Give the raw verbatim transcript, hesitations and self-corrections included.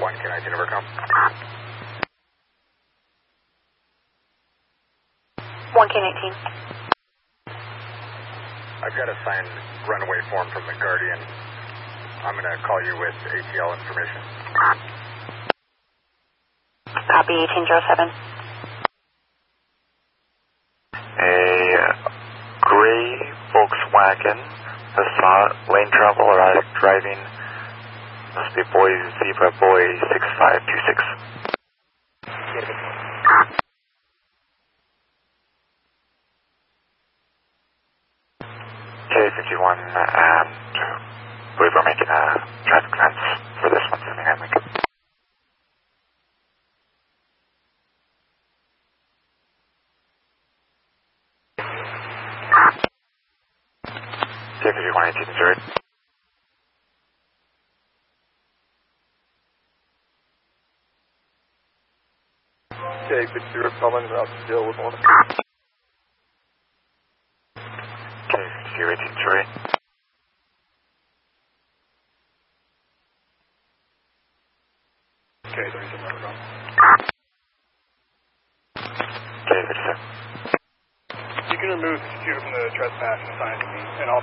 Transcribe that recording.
one K nineteen over com. one K nineteen. I've got a signed runaway form from the Guardian. I'm going to call you with A T L information. Copy eighteen oh seven. A gray Volkswagen Passat, lane travel, erratic driving. Must be boy Zebra boy six five two six. K fifty-one, and I believe we're making a traffic sense for this one, sending in Lincoln. K fifty-one eighteen zero. K fifty-zero, calling about to deal with one. K fifty-zero eighteen three. K thirty-seven, over. K fifty-seven. You can remove the computer from the trespass and assign it to me, and I'll